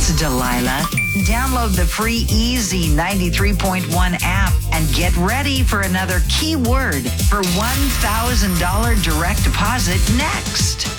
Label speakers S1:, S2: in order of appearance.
S1: Delilah. Download the free Easy 93.1 app and get ready for another keyword for $1,000 direct deposit next.